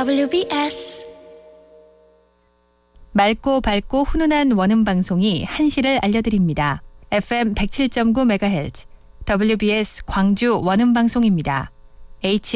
WBS 맑고 밝고 훈훈한 원음 방송이 한시를 알려드립니다. FM 107.9MHz WBS 광주 원음 방송입니다.